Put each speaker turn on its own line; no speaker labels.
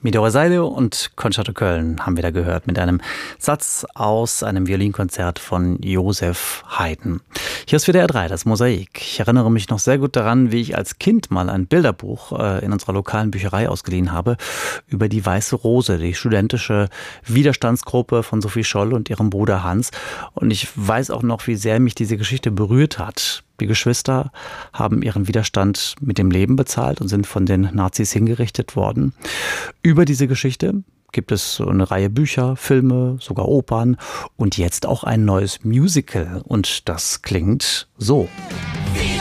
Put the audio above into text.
Midori Seidel und Concerto Köln haben wir da gehört mit einem Satz aus einem Violinkonzert von Joseph Haydn. Hier ist WDR 3, das Mosaik. Ich erinnere mich noch sehr gut daran, wie ich als Kind mal ein Bilderbuch in unserer lokalen Bücherei ausgeliehen habe über die Weiße Rose, die studentische Widerstandsgruppe von Sophie Scholl und ihrem Bruder Hans. Und ich weiß auch noch, wie sehr mich diese Geschichte berührt hat. Die Geschwister haben ihren Widerstand mit dem Leben bezahlt und sind von den Nazis hingerichtet worden. Über diese Geschichte gibt es eine Reihe Bücher, Filme, sogar Opern und jetzt auch ein neues Musical. Und das klingt so.